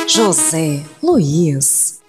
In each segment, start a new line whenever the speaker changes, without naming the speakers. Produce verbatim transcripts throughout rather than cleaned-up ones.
José Luiz.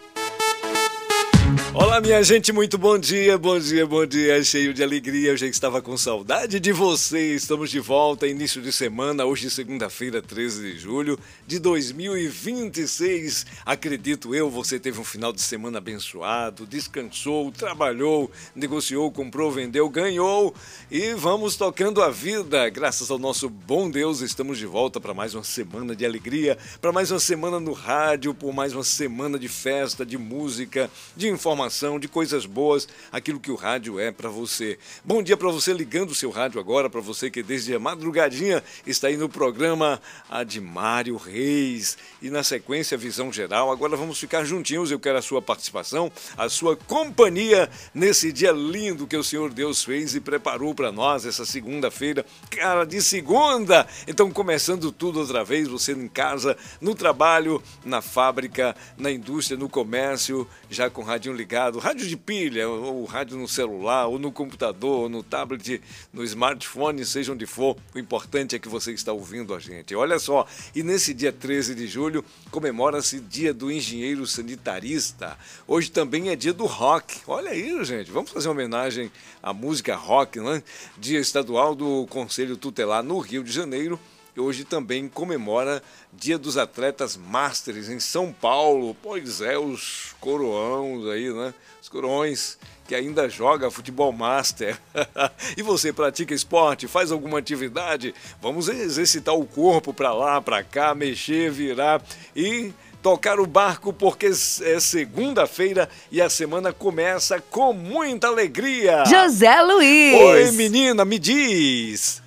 Olá, minha gente, muito bom dia, bom dia, bom dia, cheio de alegria. Eu já estava com saudade de você. Estamos de volta, início de semana, hoje segunda-feira, treze de julho de dois mil e vinte e seis. Acredito eu, você teve um final de semana abençoado, descansou, trabalhou, negociou, comprou, vendeu, ganhou e vamos tocando a vida. Graças ao nosso bom Deus, estamos de volta para mais uma semana de alegria, para mais uma semana no rádio, por mais uma semana de festa, de música, de informação, de coisas boas, aquilo que o rádio é para você. Bom dia para você ligando o seu rádio agora, para você que desde a madrugadinha está aí no programa Admário Reis e na sequência Visão Geral. Agora vamos ficar juntinhos, eu quero a sua participação, a sua companhia nesse dia lindo que o Senhor Deus fez e preparou para nós essa segunda-feira, cara de segunda. Então começando tudo outra vez, você em casa, no trabalho, na fábrica, na indústria, no comércio, já com o radinho ligado, rádio de pilha, ou rádio no celular, ou no computador, ou no tablet, no smartphone, seja onde for, o importante é que você está ouvindo a gente. Olha só, e nesse dia treze de julho comemora-se Dia do Engenheiro Sanitarista. Hoje também é dia do rock. Olha aí, gente, vamos fazer uma homenagem à música rock, né? Dia estadual do Conselho Tutelar no Rio de Janeiro. Hoje também comemora Dia dos Atletas Masters em São Paulo. Pois é, os coroões aí, né? Os coroões que ainda joga futebol master. E você pratica esporte, faz alguma atividade? Vamos exercitar o corpo para lá, para cá, mexer, virar e tocar o barco, porque é segunda-feira e a semana começa com muita alegria.
José Luiz!
Oi, menina, me diz!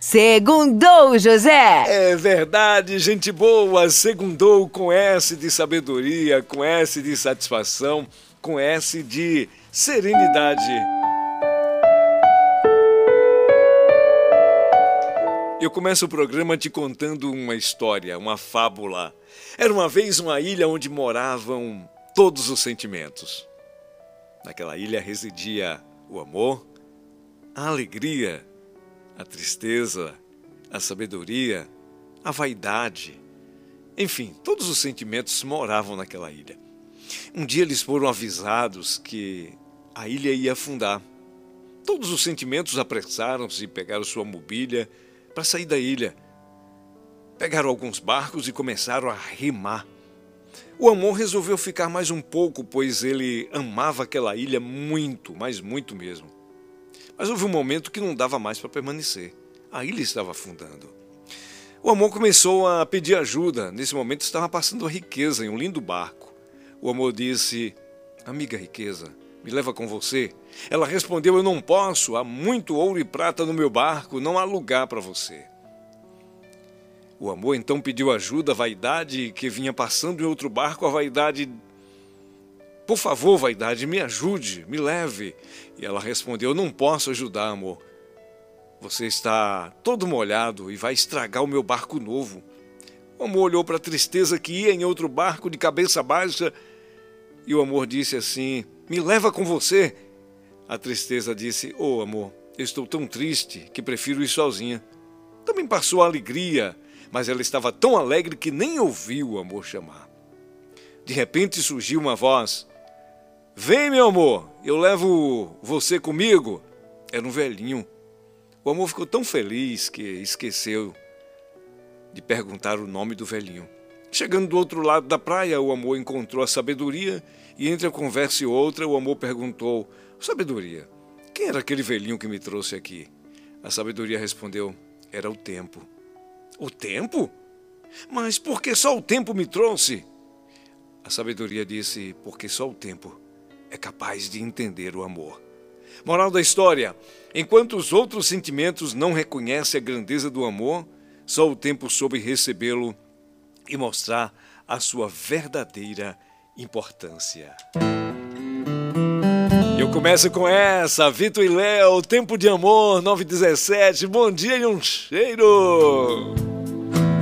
Segundou, José!
É verdade, gente boa, segundou com S de sabedoria, com S de satisfação, com S de serenidade. Eu começo o programa te contando uma história, uma fábula. Era uma vez uma ilha onde moravam todos os sentimentos. Naquela ilha residia o amor, a alegria, a tristeza, a sabedoria, a vaidade. Enfim, todos os sentimentos moravam naquela ilha. Um dia eles foram avisados que a ilha ia afundar. Todos os sentimentos apressaram-se e pegaram sua mobília para sair da ilha. Pegaram alguns barcos e começaram a remar. O amor resolveu ficar mais um pouco, pois ele amava aquela ilha muito, mas muito mesmo. Mas houve um momento que não dava mais para permanecer. A ilha estava afundando. O amor começou a pedir ajuda. Nesse momento estava passando a Riqueza em um lindo barco. O amor disse: amiga Riqueza, me leva com você. Ela respondeu: eu não posso, há muito ouro e prata no meu barco, não há lugar para você. O amor então pediu ajuda à vaidade que vinha passando em outro barco. A vaidade: por favor, vaidade, me ajude, me leve. E ela respondeu: eu não posso ajudar, amor. Você está todo molhado e vai estragar o meu barco novo. O amor olhou para a tristeza que ia em outro barco de cabeça baixa e o amor disse assim: me leva com você. A tristeza disse: oh, amor, eu estou tão triste que prefiro ir sozinha. Também passou a alegria, mas ela estava tão alegre que nem ouviu o amor chamar. De repente surgiu uma voz: vem, meu amor, eu levo você comigo. Era um velhinho. O amor ficou tão feliz que esqueceu de perguntar o nome do velhinho. Chegando do outro lado da praia, o amor encontrou a sabedoria e entre a conversa e outra, o amor perguntou: sabedoria, quem era aquele velhinho que me trouxe aqui? A sabedoria respondeu: era o tempo. O tempo? Mas por que só o tempo me trouxe? A sabedoria disse: porque só o tempo é capaz de entender o amor. Moral da história: enquanto os outros sentimentos não reconhecem a grandeza do amor, só o tempo soube recebê-lo e mostrar a sua verdadeira importância. Eu começo com essa, Vitor e Léo, Tempo de Amor, nove e dezessete, bom dia e um cheiro!